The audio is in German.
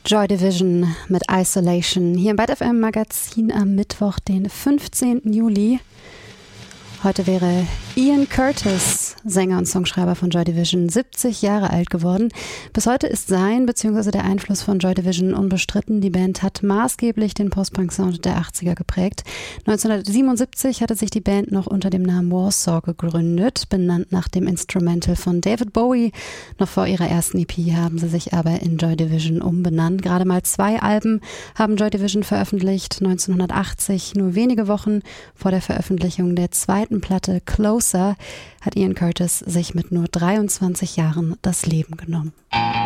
Joy Division mit Isolation hier im Byte FM Magazin am Mittwoch, den 15. Juli. Heute wäre Ian Curtis, Sänger und Songschreiber von Joy Division, 70 Jahre alt geworden. Bis heute ist sein bzw. der Einfluss von Joy Division unbestritten. Die Band hat maßgeblich den Post-Punk-Sound der 80er geprägt. 1977 hatte sich die Band noch unter dem Namen Warsaw gegründet, benannt nach dem Instrumental von David Bowie. Noch vor ihrer ersten EP haben sie sich aber in Joy Division umbenannt. Gerade mal 2 Alben haben Joy Division veröffentlicht. 1980, nur wenige Wochen vor der Veröffentlichung der zweiten Platte Closer, hat Ian Curtis sich mit nur 23 Jahren das Leben genommen.